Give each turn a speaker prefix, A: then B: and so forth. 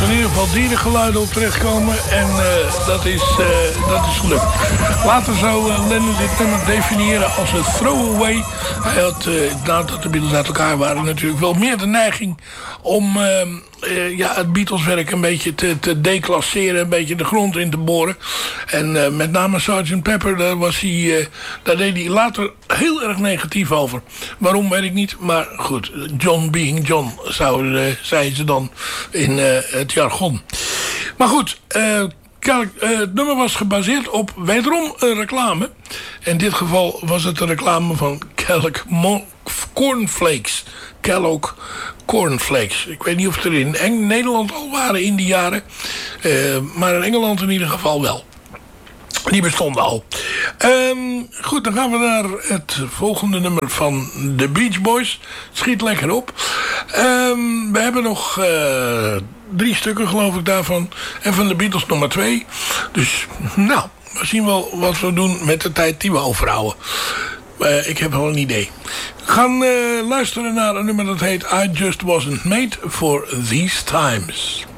A: er in ieder geval dierengeluiden op terechtkomen. En dat is gelukt. Later zou Lennon dit nummer definiëren als een throwaway. Hij had, nadat de Beatles uit elkaar waren, natuurlijk wel meer de neiging om het Beatles-werk een beetje te declasseren, een beetje de grond in te boren. En met name Sgt. Pepper, daar deed hij later heel erg negatief over. Waarom, weet ik niet. Maar goed, John being John, zeiden ze dan in het jargon. Maar goed, het nummer was gebaseerd op wederom een reclame. In dit geval was het een reclame van Kellogg Cornflakes. Kellogg Cornflakes. Ik weet niet of er in Nederland al waren in die jaren. Maar in Engeland in ieder geval wel. Die bestonden al. Goed, dan gaan we naar het volgende nummer van The Beach Boys. Schiet lekker op. We hebben nog 3 stukken, geloof ik, daarvan. En van de Beatles nog maar 2. Dus, nou, we zien wel wat we doen met de tijd die we overhouden. Ik heb wel een idee. We gaan luisteren naar een nummer dat heet I Just Wasn't Made for These Times.